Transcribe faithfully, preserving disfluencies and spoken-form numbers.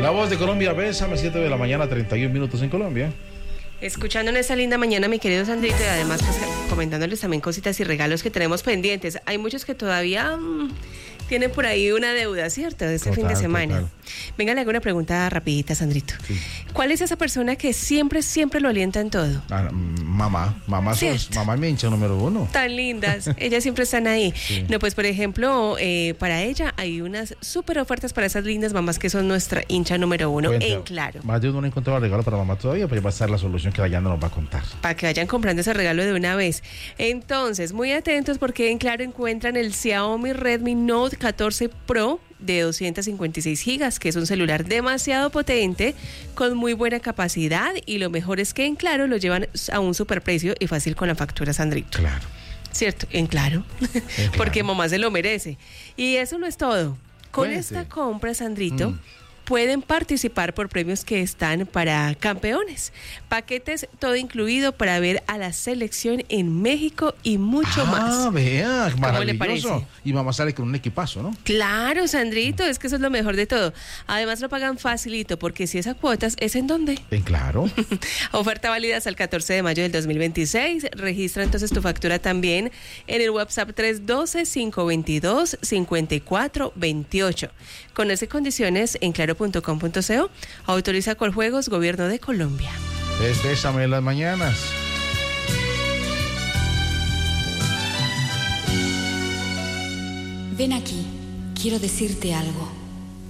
La Voz de Colombia, bésame, siete de la mañana, treinta y un minutos en Colombia. Escuchando en esta linda mañana, mi querido Sandrito, y además pues, comentándoles también cositas y regalos que tenemos pendientes. Hay muchos que todavía mmm, tienen por ahí una deuda, ¿cierto? De este Total, fin de semana. total. Venga, le hago una pregunta rapidita, Sandrito. Sí. ¿Cuál es esa persona que siempre, siempre lo alienta en todo? Ah, mamá, mamá, sos, Cierto. mamá es mi hincha número uno. Tan lindas, ellas siempre están ahí. Sí. No, pues por ejemplo, eh, para ella hay unas súper ofertas para esas lindas mamás que son nuestra hincha número uno. Cuenta, en Claro. Más de uno no ha encontrado regalo para mamá todavía, pues va a ser la solución que Dayana nos va a contar. Para que vayan comprando ese regalo de una vez. Entonces, muy atentos porque en Claro encuentran el Xiaomi Redmi Note catorce Pro de doscientos cincuenta y seis gigas, que es un celular demasiado potente, con muy buena capacidad, y lo mejor es que en Claro lo llevan a un superprecio y fácil con la factura, Sandrito. Claro. ¿Cierto? En Claro. En Claro. Porque mamá se lo merece. Y eso no es todo. Con Cuente. esta compra, Sandrito, Mm. pueden participar por premios que están para campeones. Paquetes todo incluido para ver a la selección en México y mucho ah, más. vea, ¿Cómo le maravilloso. parece? Y mamá sale con un equipazo, ¿no? Claro, Sandrito, es que eso es lo mejor de todo. Además lo pagan facilito, porque si es a cuotas, ¿es en dónde? En Claro. Oferta válida hasta el catorce de mayo del dos mil veintiséis. Registra entonces tu factura también en el WhatsApp tres uno dos, cinco dos dos, cinco cuatro dos ocho. Conoce condiciones en claro punto com punto co. Autoriza Coljuegos, Gobierno de Colombia. Es Bésame en las mañanas. Ven aquí, quiero decirte algo.